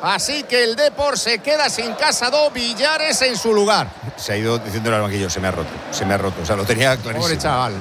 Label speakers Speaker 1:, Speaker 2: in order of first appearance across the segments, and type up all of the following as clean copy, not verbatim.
Speaker 1: Así que el Depor se queda sin Casado, Villares en su lugar.
Speaker 2: Se ha ido diciendo al banquillo, se me ha roto. O sea, lo tenía clarísimo.
Speaker 1: Pobre chaval.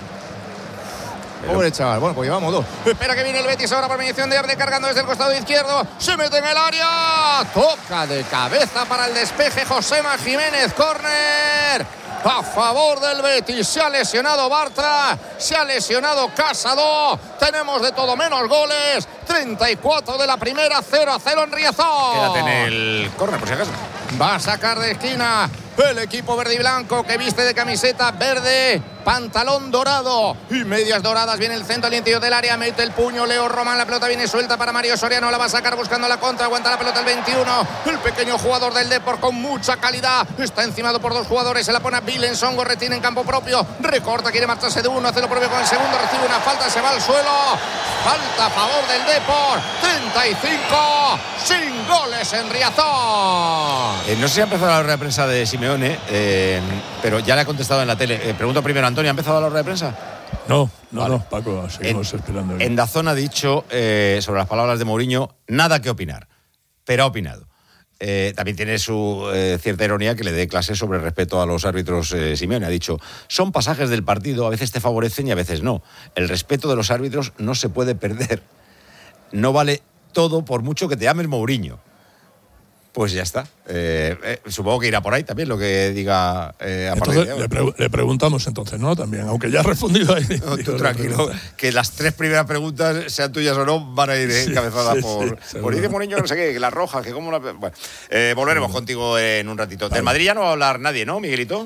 Speaker 1: Pobre chaval. Bueno, pues llevamos 2. Espera que viene el Betis ahora por mediación de Abde, cargando desde el costado izquierdo. Se mete en el área. Toca de cabeza para el despeje Josema Jiménez. Córner a favor del Betis. Se ha lesionado Bartra, se ha lesionado Casado. Tenemos de todo menos goles. 34 de la primera, 0-0 en Riazor.
Speaker 2: Quédate en el córner, por si acaso.
Speaker 1: Va a sacar de esquina el equipo verde y blanco, que viste de camiseta verde, pantalón dorado y medias doradas. Viene el centro al interior del área, mete el puño Leo Román, la pelota viene suelta para Mario Soriano, la va a sacar buscando la contra, aguanta la pelota el 21, el pequeño jugador del Depor con mucha calidad, está encimado por 2 jugadores, se la pone a Bilenson, Gorretín en campo propio, recorta, quiere marcharse de uno, hace lo propio con el segundo, recibe una falta, se va al suelo, falta a favor del Depor, 35, sin goles en Riazor.
Speaker 2: No sé si ha empezado la rueda de prensa de Simeone, pero ya le ha contestado en la tele. Pregunto primero, Antonio, ¿ha empezado la rueda de prensa?
Speaker 3: No,
Speaker 2: vale.
Speaker 3: Paco, seguimos esperando.
Speaker 2: En Dazón ha dicho sobre las palabras de Mourinho, nada que opinar, pero ha opinado. También tiene su cierta ironía que le dé clases sobre respeto a los árbitros. Simeone ha dicho, son pasajes del partido, a veces te favorecen y a veces no. El respeto de los árbitros no se puede perder. No vale todo por mucho que te ames Mourinho. Pues ya está. Supongo que irá por ahí también lo que diga a partir de ahora.
Speaker 3: Le preguntamos entonces, ¿no? También, aunque ya ha respondido ahí.
Speaker 2: No, tú tranquilo, que las 3 primeras preguntas, sean tuyas o no, van a ir encabezadas por ir de Mourinho, no sé qué, que la roja, que cómo la... Bueno, volveremos contigo en un ratito. Del Madrid ya no va a hablar nadie, ¿no, Miguelito?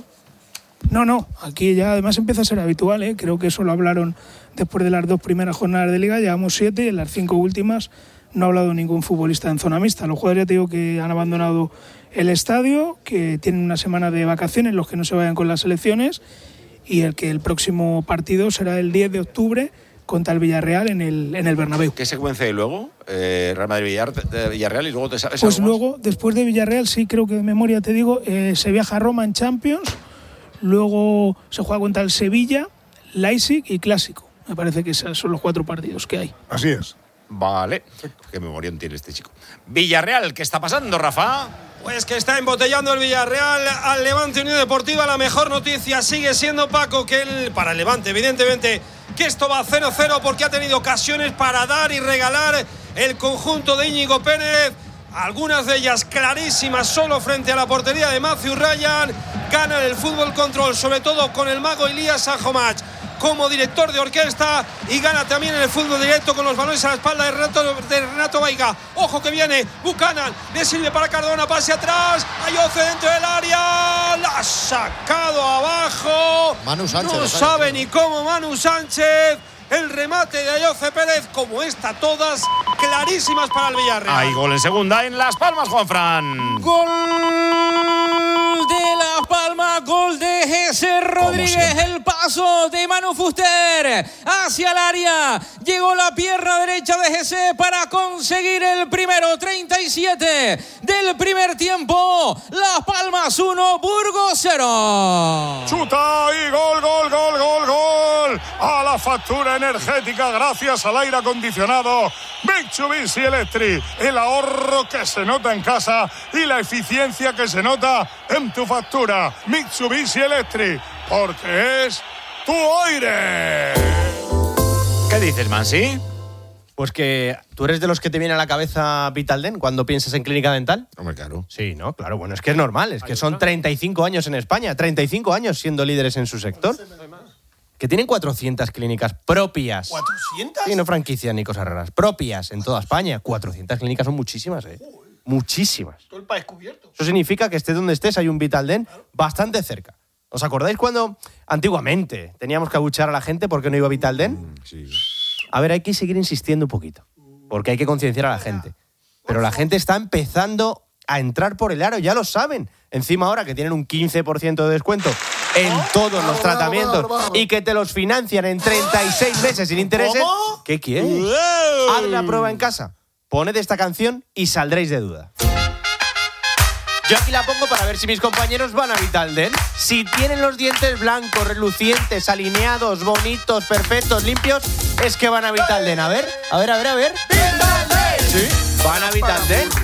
Speaker 4: No, aquí ya además empieza a ser habitual, ¿eh? Creo que eso lo hablaron después de las 2 primeras jornadas de Liga, llevamos 7 y en las 5 últimas no ha hablado ningún futbolista en zona mixta. Los jugadores ya te digo que han abandonado el estadio, que tienen una semana de vacaciones, los que no se vayan con las selecciones, y el próximo partido será el 10 de octubre contra el Villarreal en el Bernabéu.
Speaker 2: ¿Qué secuencia hay luego? Real Madrid-Villarreal y luego te sabes.
Speaker 4: Pues luego, después de Villarreal, sí, creo que de memoria te digo, se viaja a Roma en Champions, luego se juega contra el Sevilla, Leipzig y Clásico. Me parece que esos son los 4 partidos que hay.
Speaker 3: Así es.
Speaker 2: Vale, qué memorión tiene este chico. Villarreal, ¿qué está pasando, Rafa?
Speaker 5: Pues que está embotellando el Villarreal al Levante Unión Deportiva. La mejor noticia sigue siendo, Paco, que para el Levante, evidentemente, que esto va 0-0 porque ha tenido ocasiones para dar y regalar el conjunto de Íñigo Pérez. Algunas de ellas clarísimas solo frente a la portería de Matthew Ryan. Gana el Fútbol Control, sobre todo con el mago Elías Sanjomach como director de orquesta, y gana también en el fútbol directo con los balones a la espalda de Renato Vaiga. Ojo que viene Buchanan, le sirve para Cardona, pase atrás, Ayoce dentro del área, la ha sacado abajo.
Speaker 1: Manu Sánchez,
Speaker 5: no sabe ni cómo Manu Sánchez. El remate de Ayoce Pérez, como esta, todas clarísimas para el Villarreal.
Speaker 2: Hay gol en segunda en Las Palmas, Juanfran.
Speaker 6: Gol de Las Palmas, gol de Jesse Rodríguez, el paso de Manu Fuster hacia el área, llegó la pierna derecha de Jesse para conseguir el primero. 37 del primer tiempo, Las Palmas 1, Burgos 0.
Speaker 3: Chuta y gol a la factura energética gracias al aire acondicionado Mitsubishi Electric, el ahorro que se nota en casa y la eficiencia que se nota en tu factura. Mitsubishi Electric, porque es tu aire.
Speaker 2: ¿Qué dices, Mansi?
Speaker 7: Pues que tú eres de los que te viene a la cabeza Vitaldent cuando piensas en clínica dental.
Speaker 2: Hombre, claro.
Speaker 7: Sí, ¿no? Claro, bueno, es que es normal, es que son 35 años en España, 35 años siendo líderes en su sector. Que tienen 400 clínicas propias.
Speaker 5: ¿400?
Speaker 7: Sí, no franquicias ni cosas raras. Propias en toda España. 400 clínicas son muchísimas, ¿eh? Muchísimas.
Speaker 5: Todo el país cubierto.
Speaker 7: Eso significa que estés donde estés hay un Vitaldent bastante cerca. ¿Os acordáis cuando antiguamente teníamos que abuchear a la gente porque no iba a Vitaldent?
Speaker 2: Sí.
Speaker 7: A ver, hay que seguir insistiendo un poquito, porque hay que concienciar a la gente. Pero la gente está empezando a entrar por el aro, ya lo saben. Encima ahora que tienen un 15% de descuento en todos los tratamientos y que te los financian en 36 meses sin intereses.
Speaker 5: ¿Cómo?
Speaker 7: ¿Qué quieres? Haz la prueba en casa, poned esta canción y saldréis de duda. Yo aquí la pongo para ver si mis compañeros van a Vitaldent. Si tienen los dientes blancos, relucientes, alineados, bonitos, perfectos, limpios, es que van a Vitaldent. A ver.
Speaker 5: ¡Vitaldent!
Speaker 7: Sí, van a Vitaldent.